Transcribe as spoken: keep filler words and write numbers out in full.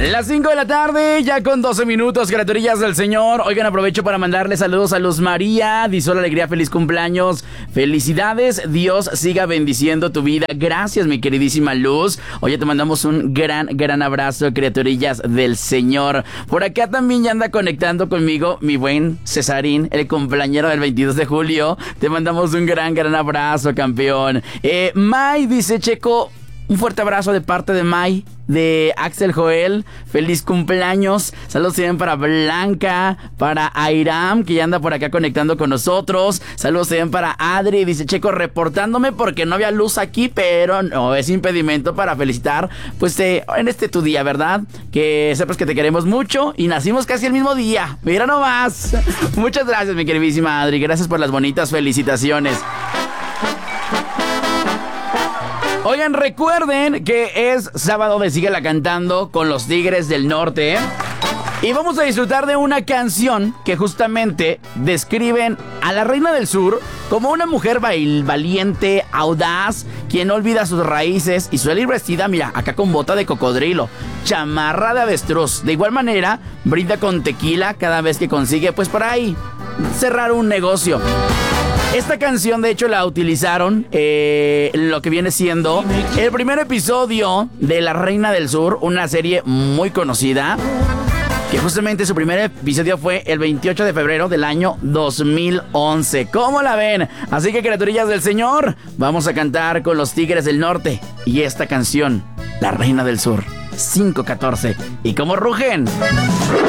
Las cinco de la tarde, ya con doce minutos, criaturillas del Señor. Oigan, aprovecho para mandarle saludos a Luz María. Disol Alegría, feliz cumpleaños. Felicidades, Dios siga bendiciendo tu vida. Gracias, mi queridísima Luz. Oye, te mandamos un gran, gran abrazo, criaturillas del Señor. Por acá también ya anda conectando conmigo mi buen Cesarín, el cumpleañero del veintidós de julio. Te mandamos un gran, gran abrazo, campeón. Eh, May dice, Checo, un fuerte abrazo de parte de May, de Axel Joel. Feliz cumpleaños. Saludos también para Blanca, para Airam, que ya anda por acá conectando con nosotros. Saludos también para Adri. Dice, Checo, reportándome porque no había luz aquí, pero no es impedimento para felicitar, pues, eh, en este tu día, ¿verdad? Que sepas que te queremos mucho y nacimos casi el mismo día. Mira nomás. Muchas gracias, mi queridísima Adri. Gracias por las bonitas felicitaciones. Oigan, recuerden que es sábado de Síguela Cantando con los Tigres del Norte. Y vamos a disfrutar de una canción que justamente describen a la Reina del Sur como una mujer bail, valiente, audaz, quien no olvida sus raíces y suele ir vestida, mira, acá con bota de cocodrilo, chamarra de avestruz. De igual manera, brinda con tequila cada vez que consigue, pues por ahí, cerrar un negocio. Esta canción, de hecho, la utilizaron eh, en lo que viene siendo el primer episodio de La Reina del Sur, una serie muy conocida, que justamente su primer episodio fue el veintiocho de febrero del año dos mil once. ¿Cómo la ven? Así que, criaturillas del Señor, vamos a cantar con los Tigres del Norte y esta canción, La Reina del Sur, cinco catorce. ¿Y cómo rugen?